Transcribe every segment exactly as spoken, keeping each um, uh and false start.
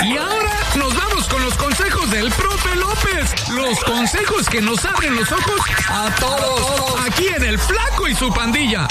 Y ahora nos vamos con los consejos del profe López. Los consejos que nos abren los ojos a todos. Aquí en El Flaco y su Pandilla.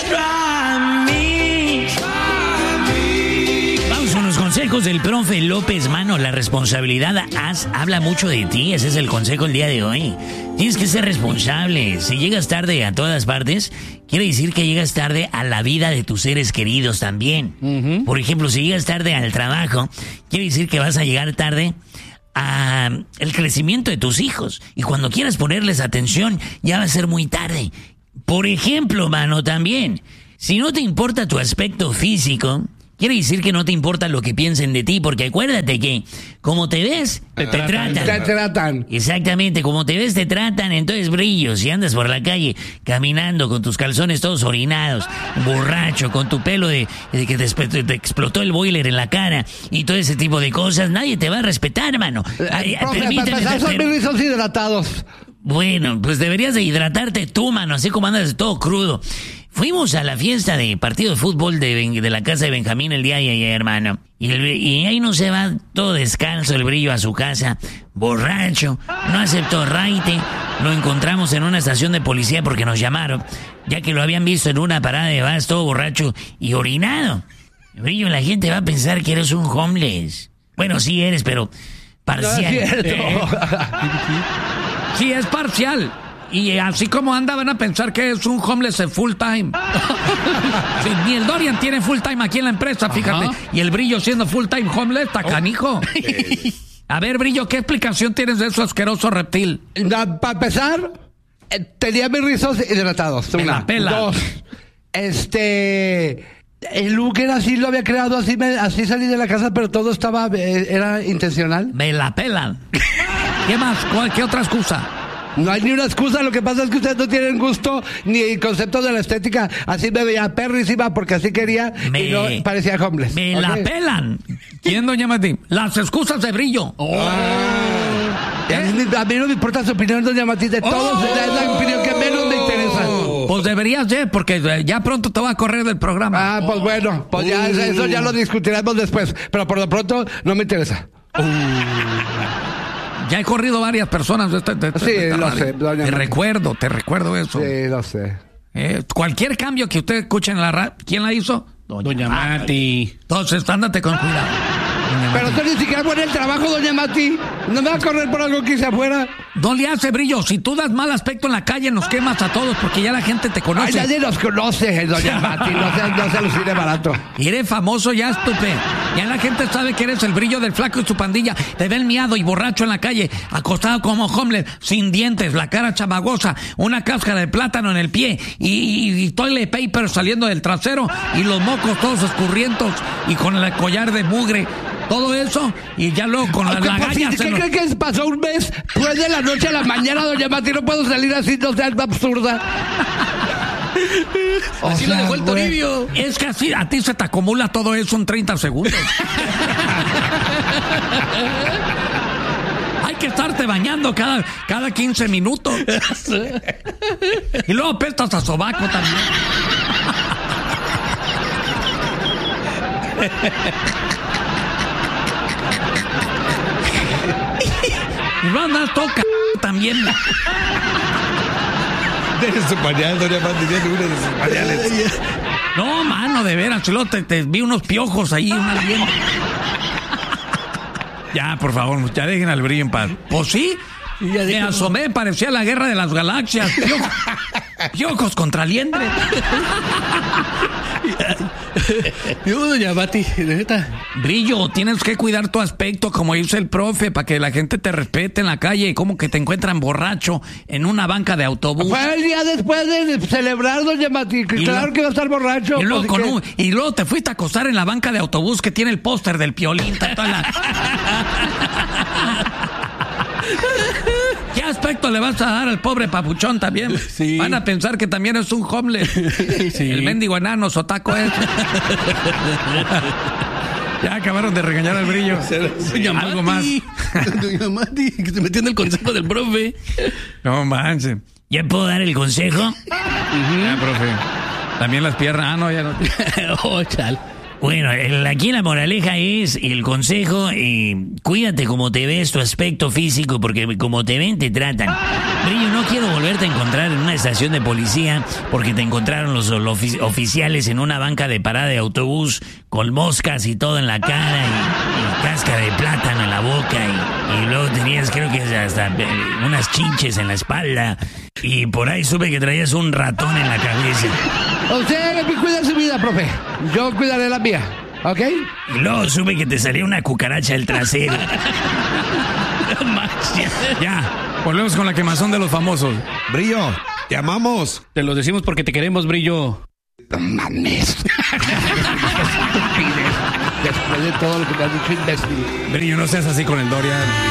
Vamos con los consejos del profe López. Mano, la responsabilidad haz, habla mucho de ti. Ese es el consejo el día de hoy. Tienes que ser responsable. Si llegas tarde a todas partes, quiere decir que llegas tarde a la vida de tus seres queridos también. Uh-huh. Por ejemplo, si llegas tarde al trabajo, quiere decir que vas a llegar tarde a el crecimiento de tus hijos. Y cuando quieras ponerles atención, ya va a ser muy tarde. Por ejemplo, mano, también, si no te importa tu aspecto físico, quiere decir que no te importa lo que piensen de ti, porque acuérdate que como te ves, te, te tratan. Te tratan. Exactamente, como te ves, te tratan. Entonces, brillo, si andas por la calle caminando con tus calzones todos orinados, borracho, con tu pelo de, de que te, te explotó el boiler en la cara y todo ese tipo de cosas, nadie te va a respetar, hermano. Eh, profe, para empezar, son mis rizos hidratados. Bueno, pues deberías de hidratarte tú, mano, así como andas todo crudo. Fuimos a la fiesta de partido de fútbol de, de la casa de Benjamín el día de ayer, hermano. Y, el, y ahí no se va todo descalzo el brillo a su casa, borracho, no aceptó raite. Lo encontramos en una estación de policía porque nos llamaron, ya que lo habían visto en una parada de bus todo borracho y orinado. El brillo, la gente va a pensar que eres un homeless. Bueno, sí eres, pero parcial. No es cierto. ¿Eh? Sí, es parcial. Y así como anda, van a pensar que es un homeless full time. Sí, ni el Dorian tiene full time aquí en la empresa, fíjate. Ajá. Y el Brillo siendo full time homeless, está canijo. Okay. A ver, Brillo, ¿qué explicación tienes de eso asqueroso reptil? Para empezar, eh, tenía mis rizos hidratados. Me una. La pela. Dos, este... El look era así, lo había creado así, me, así salí de la casa, pero todo estaba, eh, era intencional. Me la pelan. ¿Qué más? ¿Cuál, ¿Qué otra excusa? No hay ni una excusa, lo que pasa es que ustedes no tienen gusto ni el concepto de la estética. Así me veía perrísima porque así quería me, y no parecía homeless. Me okay. La pelan. ¿Quién, doña Mati? Las excusas de Brillo. Oh. ¿Eh? A, mí, a mí no me importa su opinión, doña Mati, de todos, oh. es la opinión que menos me interesa. Pues deberías, ¿eh? Porque ya pronto te va a correr del programa. Ah, pues bueno, pues ya, uh. eso ya lo discutiremos después, pero por lo pronto no me interesa. Uh. Ya he corrido varias personas de este, de este, sí, de esta lo radio. sé, doña Te Mati. recuerdo, te recuerdo eso. Sí, lo sé. Eh, cualquier cambio que usted escuche en la radio, ¿quién la hizo? Doña, doña Mati. Entonces, ándate con cuidado. Pero usted ni siquiera pone el trabajo, doña Mati. No me va a correr por algo que hice afuera. No le hace, Brillo. Si tú das mal aspecto en la calle, nos quemas a todos porque ya la gente te conoce. Ay, nadie nos conoce, doña Mati. No se, no se lucide barato. Y eres famoso ya, estúpido. Ya la gente sabe que eres el Brillo del Flaco y su Pandilla. Te ven miado y borracho en la calle, acostado como homeless, sin dientes, la cara chamagosa, una cáscara de plátano en el pie y, y, y toilet paper saliendo del trasero y los mocos todos escurrientos y con el collar de mugre. Todo eso, y ya luego con las lagañas... ¿Qué cree que pasó un mes? Pues de la noche a la mañana, doña Mati, no puedo salir así, no seas absurda. Así lo dejó el Toribio. Es que así, a ti se te acumula todo eso en treinta segundos. Hay que estarte bañando cada, cada quince minutos. Y luego apestas a sobaco también. Y no andas toca también. Deje su pañal, doña Mati, tiene uno de sus pañales. No, mano, de veras, chulo, te, te vi unos piojos ahí, una bien. Ya, por favor, ya dejen al Brillo en paz. Pues sí, me dijo, asomé, parecía la guerra de las galaxias. Piojos, piojos contra liendre. Yo, doña Mati, neta. Brillo, tienes que cuidar tu aspecto, como dice el profe, para que la gente te respete en la calle, como que te encuentran borracho en una banca de autobús. Fue el día después de celebrar, doña Mati, que claro lo, que iba a estar borracho. Y luego, pues, con un, y luego te fuiste a acostar en la banca de autobús que tiene el póster del Piolín. Toda la... ¿Qué aspecto le vas a dar al pobre papuchón también? Sí. Van a pensar que también es un homeless. Sí. El mendigo enano sotaco es. Ya acabaron de regañar al Brillo. Doña Algo Mati, más. Doña Mati, que se metió en el consejo del profe. No manches. ¿Ya puedo dar el consejo? Uh-huh. Ya, profe. También las piernas. Ah, no, ya no. Oh, chal. Bueno, el, aquí la moraleja es, y el consejo, eh, cuídate como te ves, tu aspecto físico, porque como te ven, te tratan. Brillo, no quiero volverte a encontrar en una estación de policía porque te encontraron los, los oficiales en una banca de parada de autobús con moscas y todo en la cara y, y casca de plátano en la boca y, y luego tenías, creo que hasta eh, unas chinches en la espalda y por ahí supe que traías un ratón en la cabeza. Usted cuida su vida, profe. Yo cuidaré la mía, ¿ok? Y luego supe que te salía una cucaracha del trasero. No manches. Ya, volvemos con la quemazón de los famosos. Brillo, te amamos. Te lo decimos porque te queremos, Brillo. No mames. Después de todo lo que me has dicho, imbécil. Brillo, no seas así con el Dorian.